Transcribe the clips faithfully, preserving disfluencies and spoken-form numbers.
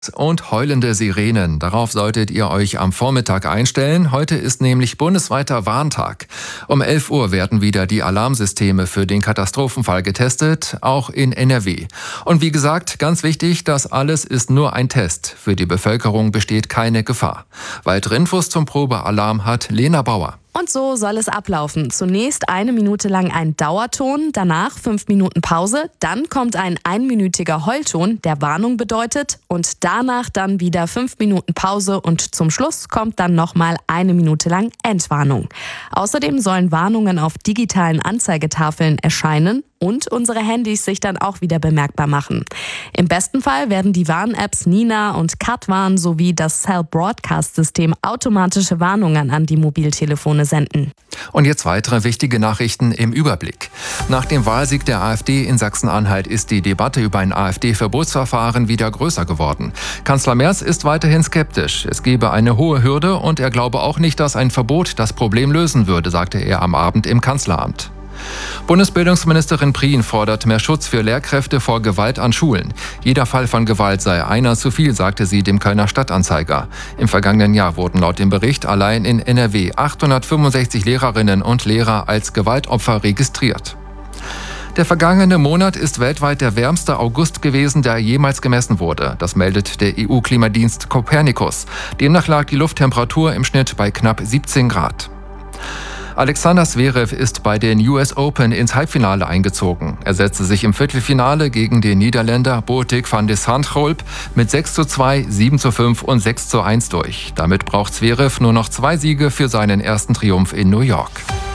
Und heulende Sirenen. Darauf solltet ihr euch am Vormittag einstellen. Heute ist nämlich bundesweiter Warntag. Um elf Uhr werden wieder die Alarmsysteme für den Katastrophenfall getestet, auch in N R W. Und wie gesagt, ganz wichtig, das alles ist nur ein Test. Für die Bevölkerung besteht keine Gefahr. Weitere Infos zum Probealarm hat Lena Bauer. Und so soll es ablaufen. Zunächst eine Minute lang ein Dauerton, danach fünf Minuten Pause, dann kommt ein einminütiger Heulton, der Warnung bedeutet, und danach dann wieder fünf Minuten Pause und zum Schluss kommt dann nochmal eine Minute lang Entwarnung. Außerdem sollen Warnungen auf digitalen Anzeigetafeln erscheinen und unsere Handys sich dann auch wieder bemerkbar machen. Im besten Fall werden die Warn-Apps Nina und Katwarn sowie das Cell Broadcast System automatische Warnungen an die Mobiltelefone senden. Und jetzt weitere wichtige Nachrichten im Überblick. Nach dem Wahlsieg der AfD in Sachsen-Anhalt ist die Debatte über ein AfD-Verbotsverfahren wieder größer geworden. Kanzler Merz ist weiterhin skeptisch. Es gebe eine hohe Hürde und er glaube auch nicht, dass ein Verbot das Problem lösen würde, sagte er am Abend im Kanzleramt. Bundesbildungsministerin Prien fordert mehr Schutz für Lehrkräfte vor Gewalt an Schulen. Jeder Fall von Gewalt sei einer zu viel, sagte sie dem Kölner Stadtanzeiger. Im vergangenen Jahr wurden laut dem Bericht allein in N R W achthundertfünfundsechzig Lehrerinnen und Lehrer als Gewaltopfer registriert. Der vergangene Monat ist weltweit der wärmste August gewesen, der jemals gemessen wurde. Das meldet der E U-Klimadienst Copernicus. Demnach lag die Lufttemperatur im Schnitt bei knapp siebzehn Grad. Alexander Zverev ist bei den U S Open ins Halbfinale eingezogen. Er setzte sich im Viertelfinale gegen den Niederländer Botik van de Zandschulp mit sechs zu zwei, sieben zu fünf und sechs zu eins durch. Damit braucht Zverev nur noch zwei Siege für seinen ersten Triumph in New York.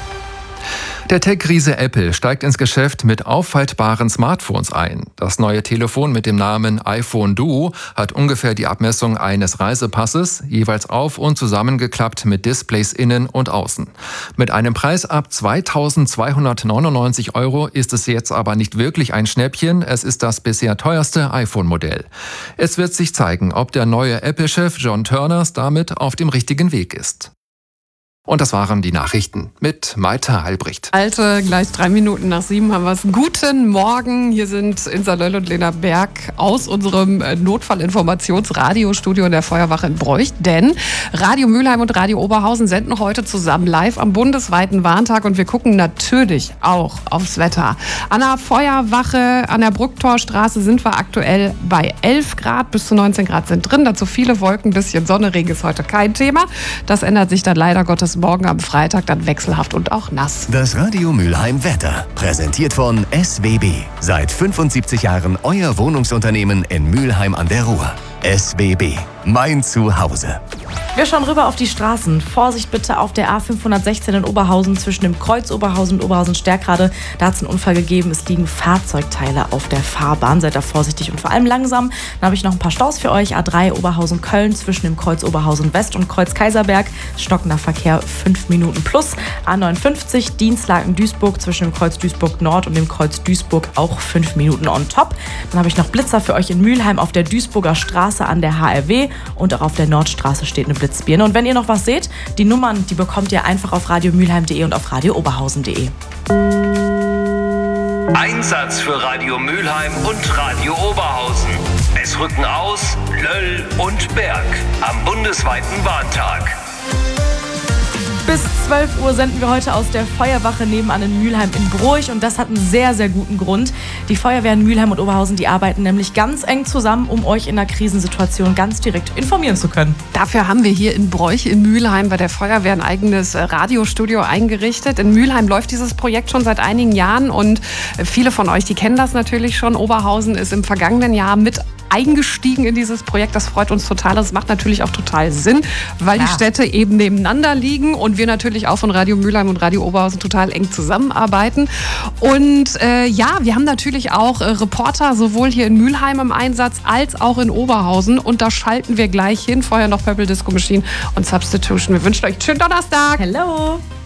Der Tech-Riese Apple steigt ins Geschäft mit auffaltbaren Smartphones ein. Das neue Telefon mit dem Namen iPhone Duo hat ungefähr die Abmessung eines Reisepasses, jeweils auf- und zusammengeklappt mit Displays innen und außen. Mit einem Preis ab zweitausendzweihundertneunundneunzig Euro ist es jetzt aber nicht wirklich ein Schnäppchen, es ist das bisher teuerste iPhone-Modell. Es wird sich zeigen, ob der neue Apple-Chef John Turners damit auf dem richtigen Weg ist. Und das waren die Nachrichten mit Maite Heilbricht. Alte, gleich drei Minuten nach sieben haben wir es. Guten Morgen, hier sind Insa Löll und Lena Berg aus unserem Notfallinformationsradiostudio in der Feuerwache in Broich. Denn Radio Mülheim und Radio Oberhausen senden heute zusammen live am bundesweiten Warntag und wir gucken natürlich auch aufs Wetter. An der Feuerwache an der Brucktorstraße sind wir aktuell bei elf Grad, bis zu neunzehn Grad sind drin. Dazu viele Wolken, bisschen Sonne, Regen ist heute kein Thema. Das ändert sich dann leider Gottes morgen am Freitag dann wechselhaft und auch nass. Das Radio Mülheim Wetter, präsentiert von S W B. Seit fünfundsiebzig Jahren euer Wohnungsunternehmen in Mülheim an der Ruhr. S W B, mein Zuhause. Wir schauen rüber auf die Straßen. Vorsicht bitte auf der A fünfhundertsechzehn in Oberhausen zwischen dem Kreuz Oberhausen und Oberhausen-Stärkrade. Da hat es einen Unfall gegeben. Es liegen Fahrzeugteile auf der Fahrbahn. Seid da vorsichtig und vor allem langsam. Dann habe ich noch ein paar Staus für euch. A drei Oberhausen-Köln zwischen dem Kreuz Oberhausen-West und Kreuz Kaiserberg. Stockender Verkehr fünf Minuten plus. A neunundfünfzig Dienstlaken-Duisburg zwischen dem Kreuz Duisburg-Nord und dem Kreuz Duisburg auch fünf Minuten on top. Dann habe ich noch Blitzer für euch in Mülheim auf der Duisburger Straße an der H R W und auch auf der Nordstraße steht eine Blitzbirne. Und wenn ihr noch was seht, die Nummern, die bekommt ihr einfach auf radiomülheim punkt de und auf radio oberhausen punkt de. Einsatz für Radio Mülheim und Radio Oberhausen. Es rücken aus Löll und Berg am bundesweiten Warntag. Bis zwölf Uhr senden wir heute aus der Feuerwache nebenan in Mülheim in Broich und das hat einen sehr, sehr guten Grund. Die Feuerwehren Mülheim und Oberhausen, die arbeiten nämlich ganz eng zusammen, um euch in einer Krisensituation ganz direkt informieren zu können. Dafür haben wir hier in Broich in Mülheim bei der Feuerwehr ein eigenes Radiostudio eingerichtet. In Mülheim läuft dieses Projekt schon seit einigen Jahren und viele von euch, die kennen das natürlich schon. Oberhausen ist im vergangenen Jahr mit eingestiegen in dieses Projekt. Das freut uns total. Das macht natürlich auch total Sinn, weil ja. die Städte eben nebeneinander liegen und wir natürlich auch von Radio Mülheim und Radio Oberhausen total eng zusammenarbeiten. Und äh, ja, wir haben natürlich auch äh, Reporter sowohl hier in Mülheim im Einsatz als auch in Oberhausen und da schalten wir gleich hin. Vorher noch Purple Disco Machine und Substitution. Wir wünschen euch einen schönen Donnerstag. Hello!